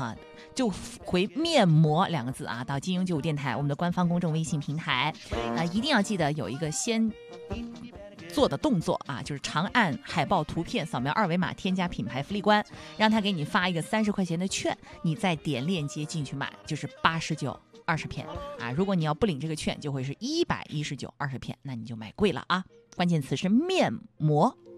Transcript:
哈，就回面膜2个字啊，到金庸95电台我们的官方公众微信平台一定要记得有一个先做的动作啊，就是长按海报图片，扫描2维码，添加品牌福利官，让他给你发一个30块钱的券，你再点链接进去买，就是89 20片啊。如果你要不领这个券，就会是119 20片，那你就买贵了啊。关键词是面膜。